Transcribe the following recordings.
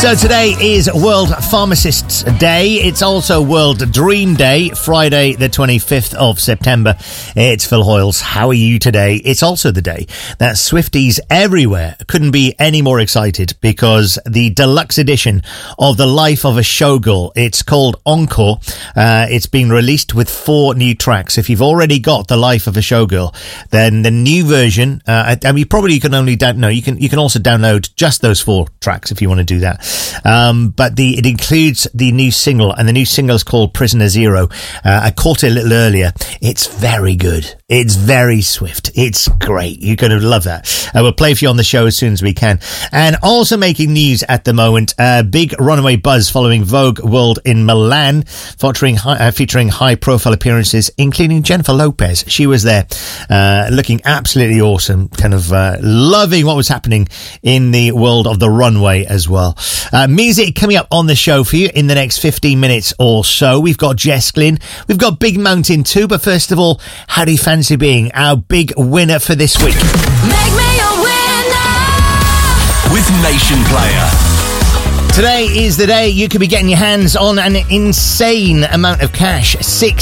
So today is World Pharmacists Day. It's also World Dream Day, Friday the 25th of September. It's Phil Hoyles. How are you today? It's also the day that Swifties everywhere couldn't be any more excited because the deluxe edition of The Life of a Showgirl, it's called Encore. It's been released with 4 new tracks. If you've already got The Life of a Showgirl, then the new version, you can only you can also download just those 4 tracks if you want to do that. But it includes the new single, and the new single is called Prisoner Zero. I caught it a little earlier. It's very good. It's very swift. It's great. You're going to love that. We'll play for you on the show as soon as we can. And also making news at the moment, big runaway buzz following Vogue World in Milan, featuring high-profile appearances, including Jennifer Lopez. She was there, looking absolutely awesome, kind of loving what was happening in the world of the runway as well. Music coming up on the show for you in the next 15 minutes or so. We've got Jess Glynn. We've got Big Mountain too. But first of all, how do you fancy being our big winner for this week? Make me a winner with Nation Player. Today is the day you could be getting your hands on an insane amount of cash.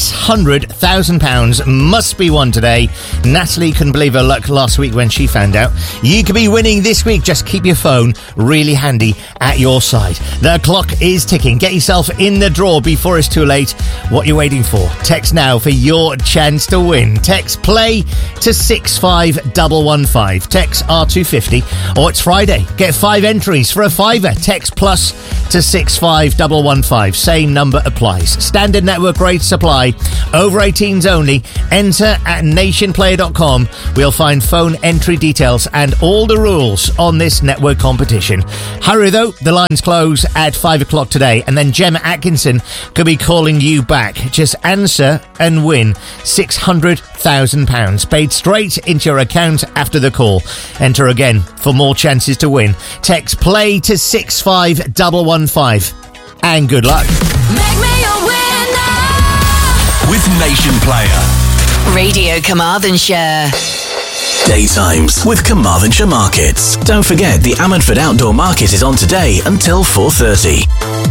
£600,000 must be won today. Natalie couldn't believe her luck last week when she found out. You could be winning this week. Just keep your phone really handy at your side. The clock is ticking. Get yourself in the draw before it's too late. What you're waiting for? Text now for your chance to win. Text play to 65115. Text R250, or it's Friday. Get 5 entries for a £5. Text plus to 65115. Same number applies. Standard network rates apply. Over 18s only. Enter at nationplayer.com. We'll find phone entry details and all the rules on this network competition. Hurry though, the lines close at 5 o'clock today, and then Gemma Atkinson could be calling you back. Just answer and win £600,000 paid straight into your account after the call. Enter again for more chances to win. Text play to 65115 and good luck. Make me a winner with Nation Player. Radio Carmarthenshire. Daytimes with Carmarthenshire Markets. Don't forget the Ammanford Outdoor Market is on today until 4:30.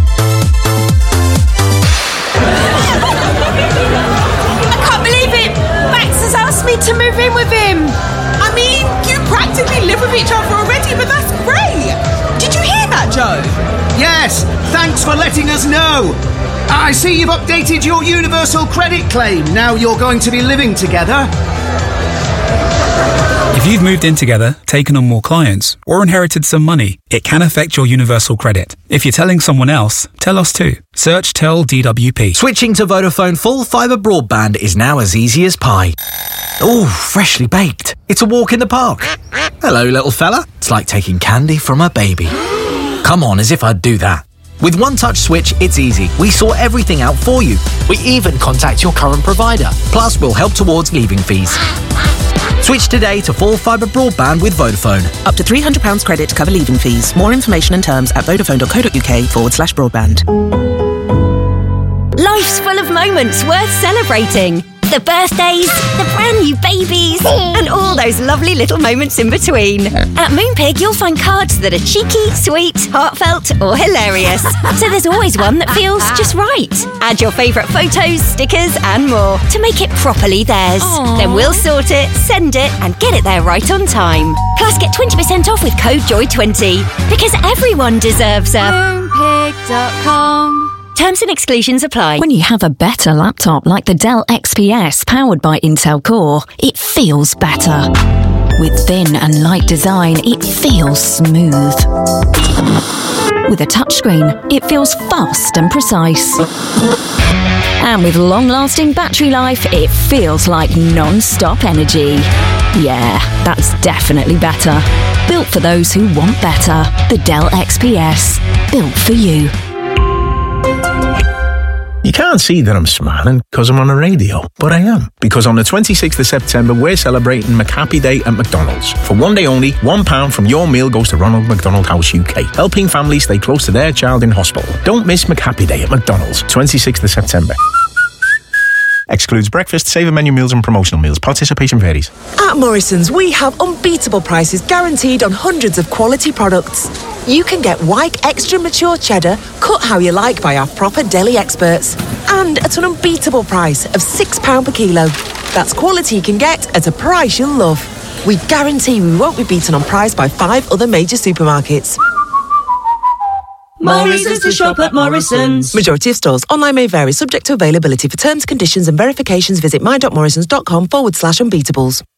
I can't believe it! Max has asked me to move in with him. I mean, you practically live with each other already, but that's great. Did you hear that, Joe? Yes, thanks for letting us know. I see you've updated your universal credit claim. Now you're going to be living together. If you've moved in together, taken on more clients, or inherited some money, it can affect your universal credit. If you're telling someone else, tell us too. Search Tell DWP. Switching to Vodafone full fibre broadband is now as easy as pie. Oh, freshly baked. It's a walk in the park. Hello, little fella. It's like taking candy from a baby. Come on, as if I'd do that. With One Touch Switch, it's easy. We sort everything out for you. We even contact your current provider. Plus, we'll help towards leaving fees. Switch today to full fibre broadband with Vodafone. Up to £300 credit to cover leaving fees. More information and terms at vodafone.co.uk/broadband. Life's full of moments worth celebrating. The birthdays, the brand new babies, and all those lovely little moments in between. At Moonpig, you'll find cards that are cheeky, sweet, heartfelt, or hilarious. So there's always one that feels just right. Add your favourite photos, stickers, and more to make it properly theirs. Aww. Then we'll sort it, send it, and get it there right on time. Plus, get 20% off with code JOY20, because everyone deserves a Moonpig.com. Terms and exclusions apply. When you have a better laptop like the Dell XPS powered by Intel Core, it feels better. With thin and light design, it feels smooth. With a touchscreen, it feels fast and precise. And with long-lasting battery life, it feels like non-stop energy. Yeah, that's definitely better. Built for those who want better. The Dell XPS. Built for you. You can't see that I'm smiling because I'm on a radio, but I am. Because on the 26th of September, we're celebrating McHappy Day at McDonald's. For one day only, £1 from your meal goes to Ronald McDonald House UK, helping families stay close to their child in hospital. Don't miss McHappy Day at McDonald's, 26th of September. Excludes breakfast, saver menu meals and promotional meals. Participation varies. At Morrison's, we have unbeatable prices guaranteed on hundreds of quality products. You can get Wyke Extra Mature Cheddar cut how you like by our proper deli experts. And at an unbeatable price of £6 per kilo. That's quality you can get at a price you'll love. We guarantee we won't be beaten on price by 5 other major supermarkets. More reasons to shop at Morrison's. Majority of stores. Online may vary, subject to availability. For terms, conditions and verifications, visit my.morrisons.com/unbeatables.